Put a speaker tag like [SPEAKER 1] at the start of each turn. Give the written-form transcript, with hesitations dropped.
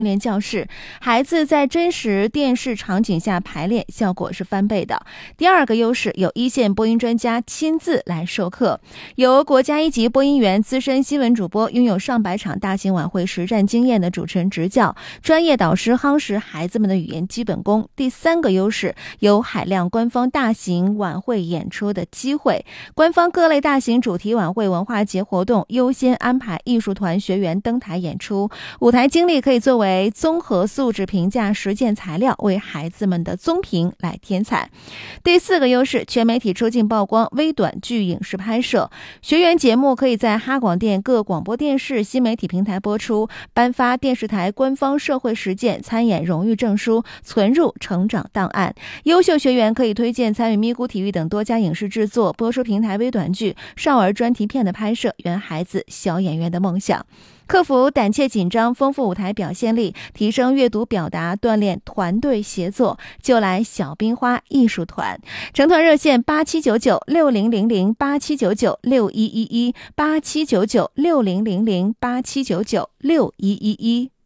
[SPEAKER 1] 练教室，孩子在真实电视场景下排练，效果是翻倍的。第二个优势，有一线播音专家亲自来授课，由国家一级播音员、资深新闻主播，拥有上百场大型晚会实战经验的主持人执教，专业导师夯实孩子们的语言基本功。第三个优势，有海量官方大型晚会演出的机会，官方各类大型主题晚会、文化节活动优先安排艺术团学员登台演出，舞台经历可以作为综合素质评价实践材料，为孩子们的综评来添彩。第四个优势，全媒体出镜曝光，微短剧影视拍摄，学员节目可以在哈广电各广播电视新媒体平台播出，颁发电视台官方社会实践参演荣誉证书，存入成长档案。优秀学员可以推荐参与咪咕体育等多家影视制作、播出平台微短剧、少儿专题片的拍摄，圆孩子小演员的梦想。克服胆怯紧张，丰富舞台表现力，提升阅读表达，锻炼团队协作，就来小冰花艺术团。成团热线87996000879961118799600087996111。